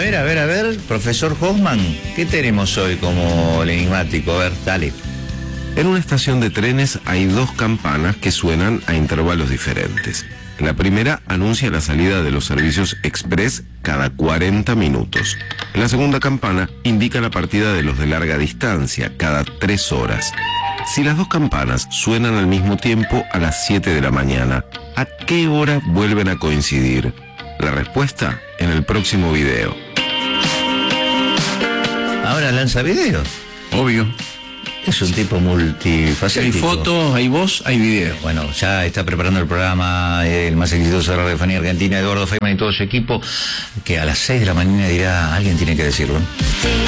ver, profesor Hoffman, ¿qué tenemos hoy como el enigmático? A ver, dale. En una estación de trenes hay dos campanas que suenan a intervalos diferentes. La primera anuncia la salida de los servicios express cada 40 minutos. La segunda campana indica la partida de los de larga distancia cada 3 horas. Si las dos campanas suenan al mismo tiempo a las 7 de la mañana, ¿a qué hora vuelven a coincidir? La respuesta en el próximo video. Ahora lanza video. Obvio. Es un tipo multifacético. Hay fotos, hay voz, hay video. Bueno, ya está preparando el programa el más exitoso de la radiofonía argentina, Eduardo Feynman y todo su equipo, que a las 6 de la mañana dirá, alguien tiene que decirlo.